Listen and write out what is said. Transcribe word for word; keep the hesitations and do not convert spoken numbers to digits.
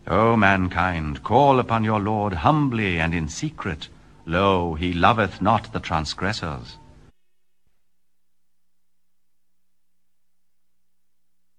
O mankind, call upon your Lord humbly and in secret. Lo, he loveth not the transgressors.